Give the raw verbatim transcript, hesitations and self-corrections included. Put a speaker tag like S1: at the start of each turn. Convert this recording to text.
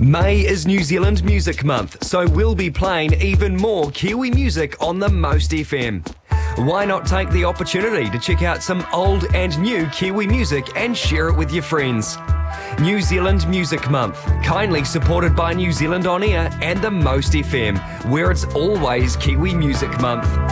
S1: May is New Zealand Music Month, so we'll be playing even more Kiwi music on the Most F M. Why not take the opportunity to check out some old and new Kiwi music and share it with your friends? New Zealand Music Month, kindly supported by New Zealand On Air and the Most F M, where it's always Kiwi Music Month.